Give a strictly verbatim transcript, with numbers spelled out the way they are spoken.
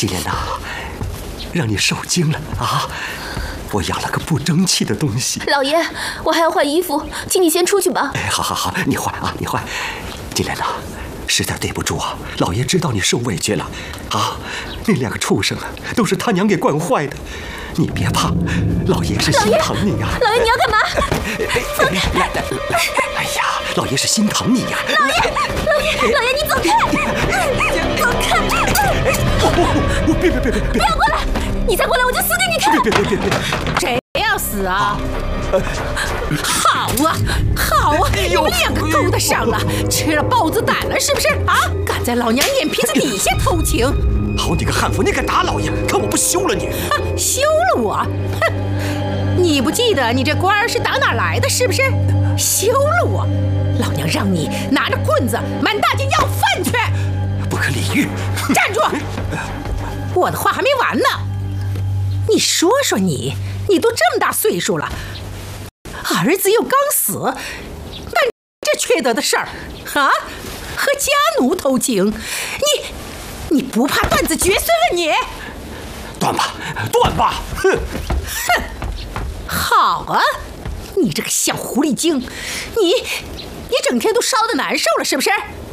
今天呐，让你受惊了啊！我养了个不争气的东西。 老爷，我还要换衣服，请你先出去吧。 哎，好好好，你换啊，你换。金莲呐，实在对不住啊，老爷知道你受委屈了啊。那两个畜生啊，都是他娘给惯坏的。你别怕，老爷是心疼你呀。 老爷，你要干嘛？走开！ 来来，哎呀，老爷是心疼你呀。 老爷，老爷，老爷，你走开！走开！ 不不不，别别别别别！ 不要过来！你再过来，我就死给你看！ 别别别别别！ 谁要死啊？好啊，好啊！你们两个勾搭上了，吃了豹子胆了是不是啊？敢在老娘眼皮子底下偷情！ 好你个悍妇，你敢打老爷，看我不休了你！ 啊，休了我！哼！你不记得你这官儿是打哪来的是不是？休了我！老娘让你拿着棍子满大街要饭去！ 不可理喻！ 站住！我的话还没完呢。你说说你，你都这么大岁数了，儿子又刚死，干这缺德的事儿啊？和家奴偷情，你你不怕断子绝孙了你？ 断吧，断吧！哼哼！好啊，你这个小狐狸精，你你整天都烧得难受了是不是？